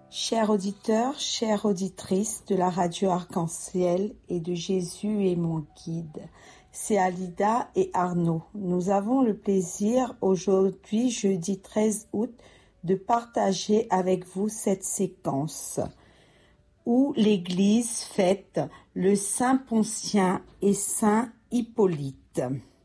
Chers auditeurs, chères auditrices de la radio Arc-en-Ciel et de Jésus est mon guide, c'est Alida et Arnaud. Nous avons le plaisir aujourd'hui, jeudi 13 août, de partager avec vous cette séquence où l'Église fête le Saint Poncien et Saint Hippolyte.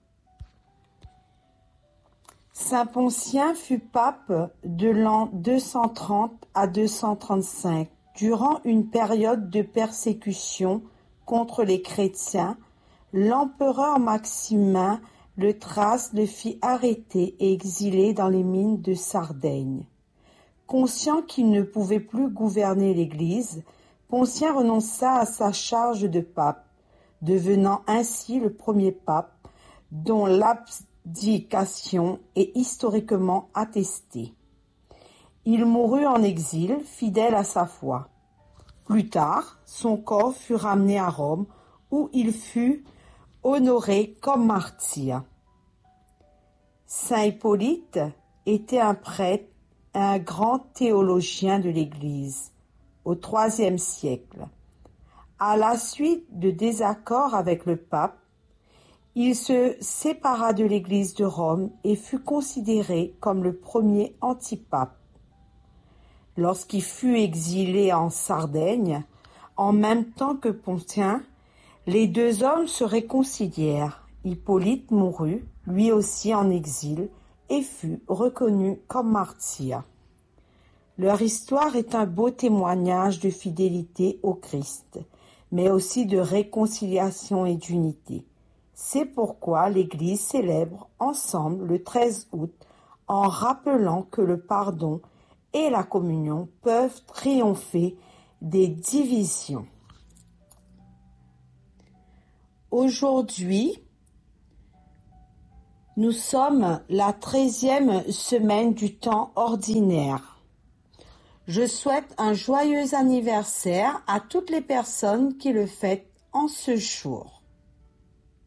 Saint Poncien fut pape de l'an 230 à 235, durant une période de persécution contre les chrétiens. L'empereur Maximin le Thrace le fit arrêter et exiler dans les mines de Sardaigne. Conscient qu'il ne pouvait plus gouverner l'Église, Poncien renonça à sa charge de pape, devenant ainsi le premier pape dont l'abdication est historiquement attestée. Il mourut en exil, fidèle à sa foi. Plus tard, son corps fut ramené à Rome, où il fut honoré comme martyr. Saint Hippolyte était un prêtre et un grand théologien de l'Église au IIIe siècle. À la suite de désaccords avec le pape, il se sépara de l'Église de Rome et fut considéré comme le premier antipape. Lorsqu'il fut exilé en Sardaigne, en même temps que Poncien, les deux hommes se réconcilièrent. Hippolyte mourut, lui aussi en exil, et fut reconnu comme martyr. Leur histoire est un beau témoignage de fidélité au Christ, mais aussi de réconciliation et d'unité. C'est pourquoi l'Église célèbre ensemble le 13 août en rappelant que le pardon et la communion peuvent triompher des divisions. Aujourd'hui, nous sommes la 13e semaine du temps ordinaire. Je souhaite un joyeux anniversaire à toutes les personnes qui le fêtent en ce jour.